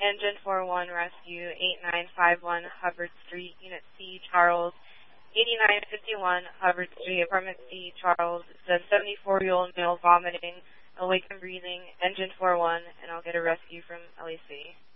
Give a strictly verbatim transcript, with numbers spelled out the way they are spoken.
Engine four one, rescue eight nine five one, Hubbard Street, Unit C, Charles. eighty-nine fifty-one, Hubbard Street, Apartment C, Charles. It's a seventy-four-year-old male vomiting, awake and breathing, engine four one, and I'll get a rescue from L A C.